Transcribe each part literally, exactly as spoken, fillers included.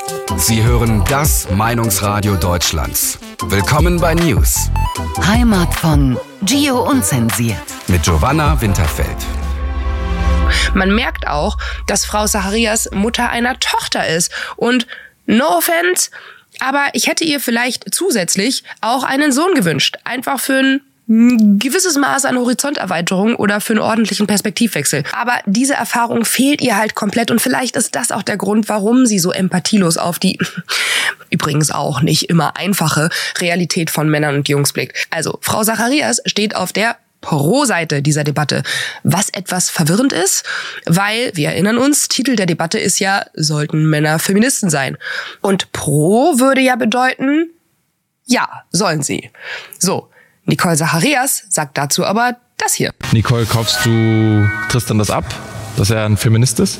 Sie hören das Meinungsradio Deutschlands. Willkommen bei News. Heimat von Gio Unzensiert. Mit Giovanna Winterfeld. Man merkt auch, dass Frau Zacharias Mutter einer Tochter ist. Und no offense, aber ich hätte ihr vielleicht zusätzlich auch einen Sohn gewünscht. Einfach für ein gewisses Maß an Horizonterweiterung oder für einen ordentlichen Perspektivwechsel. Aber diese Erfahrung fehlt ihr halt komplett und vielleicht ist das auch der Grund, warum sie so empathielos auf die übrigens auch nicht immer einfache Realität von Männern und Jungs blickt. Also, Frau Zacharias steht auf der Pro-Seite dieser Debatte, was etwas verwirrend ist, weil, wir erinnern uns, Titel der Debatte ist ja, sollten Männer Feministen sein? Und Pro würde ja bedeuten, ja, sollen sie. So, Nicole Zacharias sagt dazu aber das hier. Nicole, kaufst du Tristan das ab, dass er ein Feminist ist?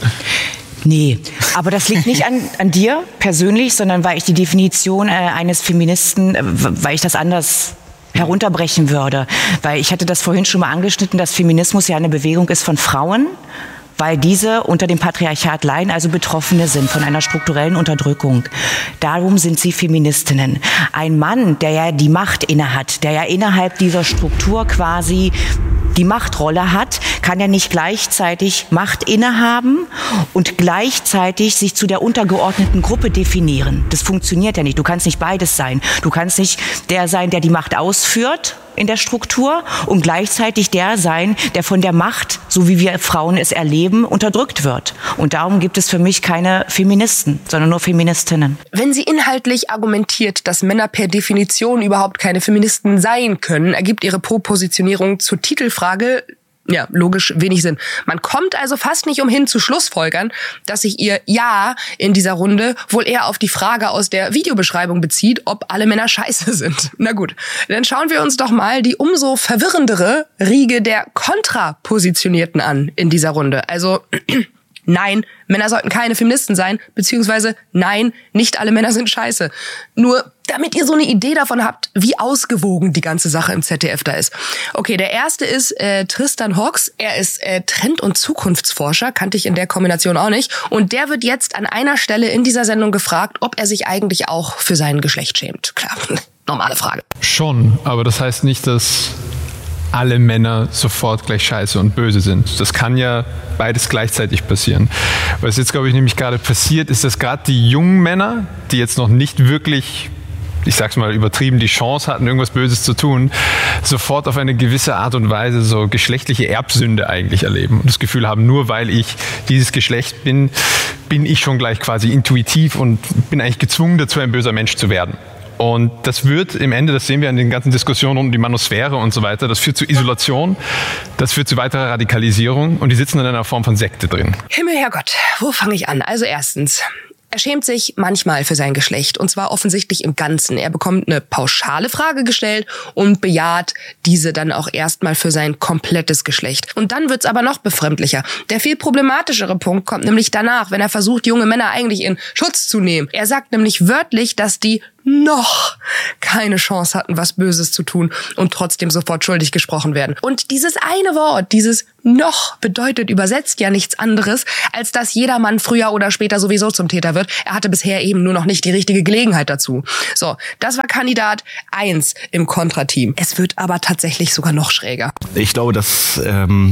Nee, aber das liegt nicht an, an dir persönlich, sondern weil ich die Definition äh, eines Feministen, äh, weil ich das anders herunterbrechen würde. Weil ich hatte das vorhin schon mal angeschnitten, dass Feminismus ja eine Bewegung ist von Frauen, weil diese unter dem Patriarchat leiden, also Betroffene sind von einer strukturellen Unterdrückung. Darum sind sie Feministinnen. Ein Mann, der ja die Macht innehat, der ja innerhalb dieser Struktur quasi die Machtrolle hat, kann ja nicht gleichzeitig Macht innehaben und gleichzeitig sich zu der untergeordneten Gruppe definieren. Das funktioniert ja nicht. Du kannst nicht beides sein. Du kannst nicht der sein, der die Macht ausführt in der Struktur und gleichzeitig der sein, der von der Macht, so wie wir Frauen es erleben, unterdrückt wird. Und darum gibt es für mich keine Feministen, sondern nur Feministinnen. Wenn sie inhaltlich argumentiert, dass Männer per Definition überhaupt keine Feministen sein können, ergibt ihre Propositionierung zur Titelfrage ja, logisch wenig Sinn. Man kommt also fast nicht umhin zu schlussfolgern, dass sich ihr Ja in dieser Runde wohl eher auf die Frage aus der Videobeschreibung bezieht, ob alle Männer scheiße sind. Na gut, dann schauen wir uns doch mal die umso verwirrendere Riege der Kontrapositionierten an in dieser Runde. Also nein, Männer sollten keine Feministen sein, beziehungsweise nein, nicht alle Männer sind scheiße. Nur damit ihr so eine Idee davon habt, wie ausgewogen die ganze Sache im Z D F da ist. Okay, der erste ist äh, Tristan Hawks. Er ist äh, Trend- und Zukunftsforscher, kannte ich in der Kombination auch nicht. Und der wird jetzt an einer Stelle in dieser Sendung gefragt, ob er sich eigentlich auch für sein Geschlecht schämt. Klar, normale Frage. Schon, aber das heißt nicht, dass alle Männer sofort gleich scheiße und böse sind. Das kann ja beides gleichzeitig passieren. Was jetzt, glaube ich, nämlich gerade passiert, ist, dass gerade die jungen Männer, die jetzt noch nicht wirklich, ich sag's mal übertrieben, die Chance hatten, irgendwas Böses zu tun, sofort auf eine gewisse Art und Weise so geschlechtliche Erbsünde eigentlich erleben und das Gefühl haben, nur weil ich dieses Geschlecht bin, bin ich schon gleich quasi intuitiv und bin eigentlich gezwungen dazu, ein böser Mensch zu werden. Und das wird im Ende, das sehen wir in den ganzen Diskussionen um die Manosphäre und so weiter, das führt zu Isolation, das führt zu weiterer Radikalisierung und die sitzen in einer Form von Sekte drin. Himmel, Herrgott, wo fange ich an? Also erstens, er schämt sich manchmal für sein Geschlecht und zwar offensichtlich im Ganzen. Er bekommt eine pauschale Frage gestellt und bejaht diese dann auch erstmal für sein komplettes Geschlecht. Und dann wird's aber noch befremdlicher. Der viel problematischere Punkt kommt nämlich danach, wenn er versucht, junge Männer eigentlich in Schutz zu nehmen. Er sagt nämlich wörtlich, dass die noch keine Chance hatten, was Böses zu tun und trotzdem sofort schuldig gesprochen werden. Und dieses eine Wort, dieses noch, bedeutet übersetzt ja nichts anderes, als dass jeder Mann früher oder später sowieso zum Täter wird. Er hatte bisher eben nur noch nicht die richtige Gelegenheit dazu. So, das war Kandidat eins im Kontrateam. Es wird aber tatsächlich sogar noch schräger. Ich glaube, dass, ähm,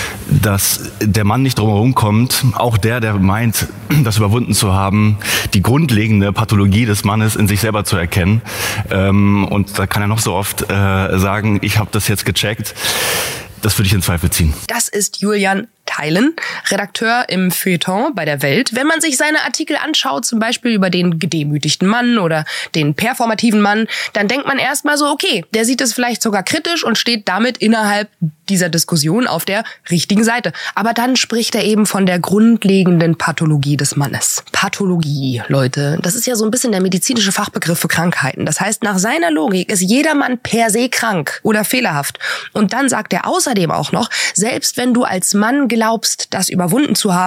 dass der Mann nicht drumherum kommt, auch der, der meint, das überwunden zu haben, die grundlegende Pathologie des Mannes in sich selber zu erkennen. Ähm, und da kann er noch so oft äh, sagen, ich habe das jetzt gecheckt. Das würde ich in Zweifel ziehen. Das ist Julian Theilen, Redakteur im Feuilleton bei der Welt. Wenn man sich seine Artikel anschaut, zum Beispiel über den gedemütigten Mann oder den performativen Mann, dann denkt man erstmal so, okay, der sieht es vielleicht sogar kritisch und steht damit innerhalb dieser Diskussion auf der richtigen Seite. Aber dann spricht er eben von der grundlegenden Pathologie des Mannes. Pathologie, Leute, das ist ja so ein bisschen der medizinische Fachbegriff für Krankheiten. Das heißt, nach seiner Logik ist jeder Mann per se krank oder fehlerhaft. Und dann sagt er außerdem auch noch, selbst wenn du als Mann glaubst, das überwunden zu haben,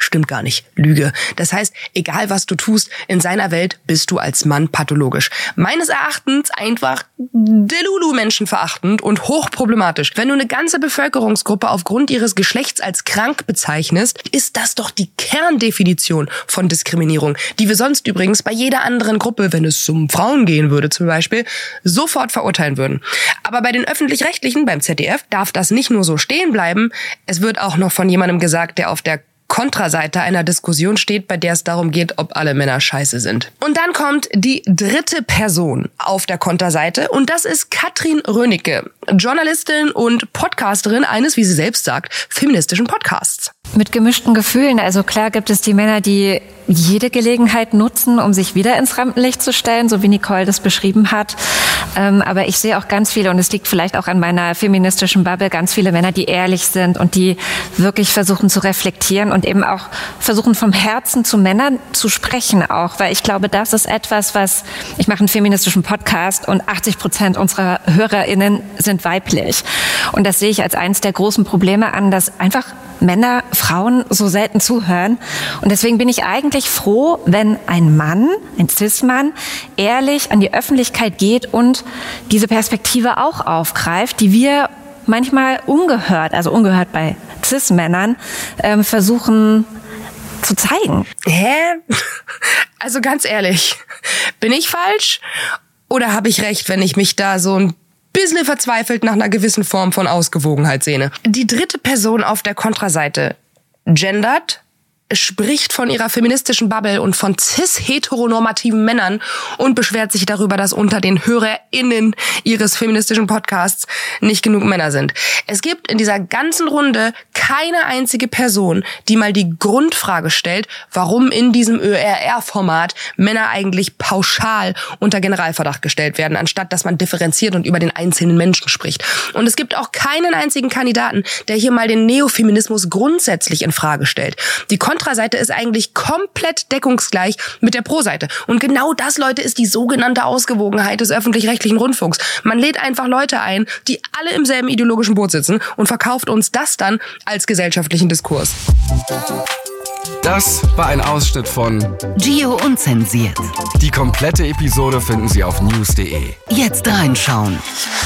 Stimmt gar nicht. Lüge. Das heißt, egal was du tust, in seiner Welt bist du als Mann pathologisch. Meines Erachtens einfach delulu menschenverachtend und hochproblematisch. Wenn du eine ganze Bevölkerungsgruppe aufgrund ihres Geschlechts als krank bezeichnest, ist das doch die Kerndefinition von Diskriminierung, die wir sonst übrigens bei jeder anderen Gruppe, wenn es um Frauen gehen würde zum Beispiel, sofort verurteilen würden. Aber bei den Öffentlich-Rechtlichen, beim Z D F, darf das nicht nur so stehen bleiben, es wird auch noch von jemandem gesagt, der auf der Kontraseite einer Diskussion steht, bei der es darum geht, ob alle Männer scheiße sind. Und dann kommt die dritte Person auf der Konterseite und das ist Katrin Rönecke, Journalistin und Podcasterin eines, wie sie selbst sagt, feministischen Podcasts. Mit gemischten Gefühlen. Also klar gibt es die Männer, die jede Gelegenheit nutzen, um sich wieder ins Rampenlicht zu stellen, so wie Nicole das beschrieben hat. Ähm, aber ich sehe auch ganz viele, und es liegt vielleicht auch an meiner feministischen Bubble, ganz viele Männer, die ehrlich sind und die wirklich versuchen zu reflektieren und eben auch versuchen vom Herzen zu Männern zu sprechen auch. Weil ich glaube, das ist etwas, was, ich mache einen feministischen Podcast und achtzig Prozent unserer HörerInnen sind weiblich. Und das sehe ich als eines der großen Probleme an, dass einfach Männer, Frauen so selten zuhören. Und deswegen bin ich eigentlich froh, wenn ein Mann, ein Cis-Mann, ehrlich an die Öffentlichkeit geht und diese Perspektive auch aufgreift, die wir manchmal ungehört, also ungehört bei Cis-Männern, ähm, versuchen zu zeigen. Hä? Also ganz ehrlich, bin ich falsch? Oder habe ich recht, wenn ich mich da so ein bisschen verzweifelt nach einer gewissen Form von Ausgewogenheit sehne? Die dritte Person auf der Kontraseite gendert, spricht von ihrer feministischen Bubble und von cis-heteronormativen Männern und beschwert sich darüber, dass unter den HörerInnen ihres feministischen Podcasts nicht genug Männer sind. Es gibt in dieser ganzen Runde keine einzige Person, die mal die Grundfrage stellt, warum in diesem Ö R R-Format Männer eigentlich pauschal unter Generalverdacht gestellt werden, anstatt dass man differenziert und über den einzelnen Menschen spricht. Und es gibt auch keinen einzigen Kandidaten, der hier mal den Neofeminismus grundsätzlich in Frage stellt. Die Kontraseite ist eigentlich komplett deckungsgleich mit der Pro-Seite. Und genau das, Leute, ist die sogenannte Ausgewogenheit des öffentlich-rechtlichen Rundfunks. Man lädt einfach Leute ein, die alle im selben ideologischen Boot sitzen und verkauft uns das dann als gesellschaftlichen Diskurs. Das war ein Ausschnitt von Gio Unzensiert. Die komplette Episode finden Sie auf news punkt de. Jetzt reinschauen.